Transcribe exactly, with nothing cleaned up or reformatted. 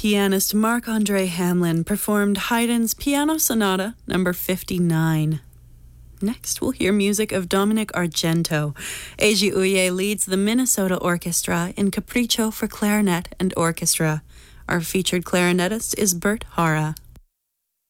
pianist Marc-Andre Hamelin performed Haydn's Piano Sonata number fifty-nine. Next, we'll hear music of Dominic Argento. Eiji Uye leads the Minnesota Orchestra in Capriccio for clarinet and orchestra. Our featured clarinetist is Bert Hara.